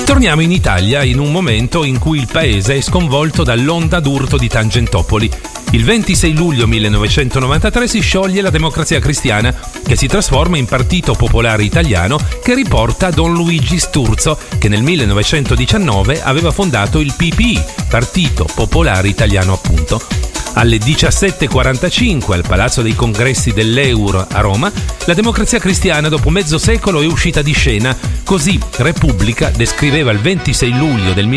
Torniamo in Italia in un momento in cui il paese è sconvolto dall'onda d'urto di Tangentopoli. Il 26 luglio 1993 si scioglie la Democrazia Cristiana, che si trasforma in Partito Popolare Italiano, che riporta Don Luigi Sturzo, che nel 1919 aveva fondato il PPI, Partito Popolare Italiano appunto. Alle 17:45 al Palazzo dei Congressi dell'Eur a Roma, la Democrazia Cristiana dopo mezzo secolo è uscita di scena. Così Repubblica descriveva il 26 luglio del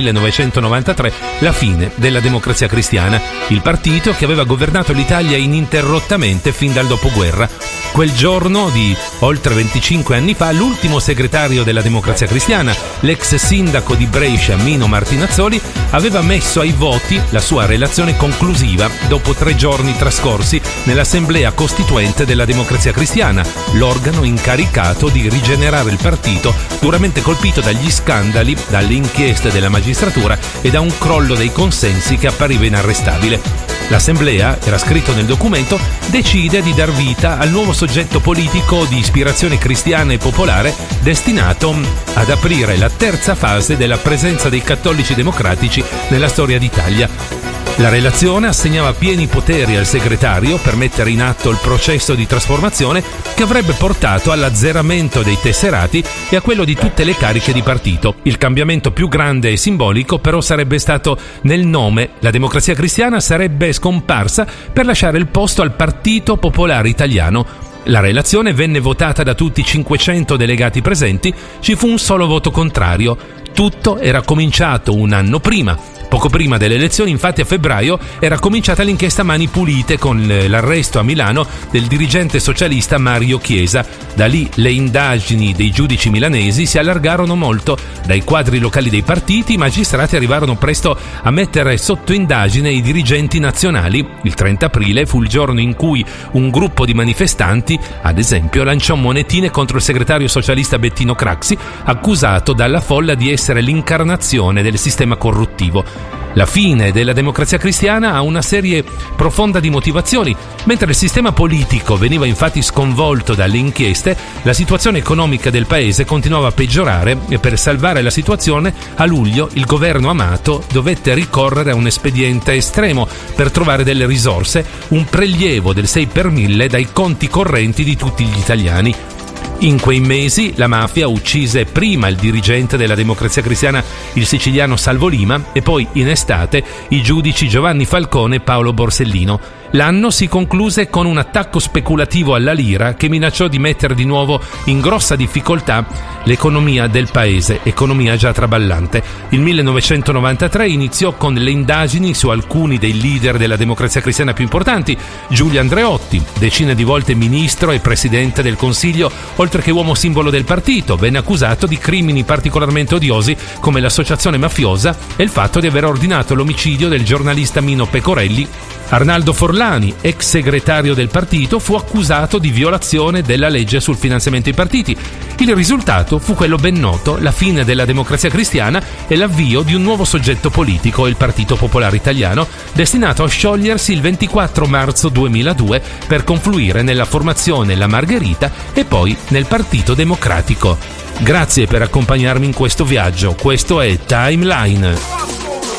1993 la fine della Democrazia Cristiana, il partito che aveva governato l'Italia ininterrottamente fin dal dopoguerra. Quel giorno di oltre 25 anni fa, l'ultimo segretario della Democrazia Cristiana, l'ex sindaco di Brescia Mino Martinazzoli, aveva messo ai voti la sua relazione conclusiva dopo 3 giorni trascorsi nell'Assemblea Costituente della Democrazia Cristiana, l'organo incaricato di rigenerare il partito duramente colpito dagli scandali, dalle inchieste della magistratura e da un crollo dei consensi che appariva inarrestabile. L'Assemblea, era scritto nel documento, decide di dar vita al nuovo soggetto politico di ispirazione cristiana e popolare destinato ad aprire la terza fase della presenza dei cattolici democratici nella storia d'Italia. La relazione assegnava pieni poteri al segretario per mettere in atto il processo di trasformazione che avrebbe portato all'azzeramento dei tesserati e a quello di tutte le cariche di partito. Il cambiamento più grande e simbolico però sarebbe stato nel nome. La Democrazia Cristiana sarebbe scomparsa per lasciare il posto al Partito Popolare Italiano. La relazione venne votata da tutti i 500 delegati presenti, ci fu un solo voto contrario. Tutto era cominciato un anno prima. Poco prima delle elezioni, infatti, a febbraio era cominciata l'inchiesta Mani Pulite con l'arresto a Milano del dirigente socialista Mario Chiesa. Da lì le indagini dei giudici milanesi si allargarono molto. Dai quadri locali dei partiti i magistrati arrivarono presto a mettere sotto indagine i dirigenti nazionali. Il 30 aprile fu il giorno in cui un gruppo di manifestanti, ad esempio, lanciò monetine contro il segretario socialista Bettino Craxi, accusato dalla folla di essere l'incarnazione del sistema corruttivo. La fine della Democrazia Cristiana ha una serie profonda di motivazioni. Mentre il sistema politico veniva infatti sconvolto dalle inchieste, la situazione economica del paese continuava a peggiorare e per salvare la situazione, a luglio il governo Amato dovette ricorrere a un espediente estremo per trovare delle risorse, un prelievo del 6 per 1000 dai conti correnti di tutti gli italiani. In quei mesi la mafia uccise prima il dirigente della Democrazia Cristiana, il siciliano Salvo Lima, e poi in estate i giudici Giovanni Falcone e Paolo Borsellino. L'anno si concluse con un attacco speculativo alla lira che minacciò di mettere di nuovo in grossa difficoltà l'economia del paese, economia già traballante. Il 1993 iniziò con le indagini su alcuni dei leader della Democrazia Cristiana più importanti. Giulio Andreotti, decine di volte ministro e presidente del Consiglio, oltre che uomo simbolo del partito, venne accusato di crimini particolarmente odiosi come l'associazione mafiosa e il fatto di aver ordinato l'omicidio del giornalista Mino Pecorelli. Arnaldo Forlani, ex segretario del partito, fu accusato di violazione della legge sul finanziamento ai partiti. Il risultato fu quello ben noto, la fine della Democrazia Cristiana e l'avvio di un nuovo soggetto politico, il Partito Popolare Italiano, destinato a sciogliersi il 24 marzo 2002 per confluire nella formazione La Margherita e poi nel Partito Democratico. Grazie per accompagnarmi in questo viaggio, questo è Timeline.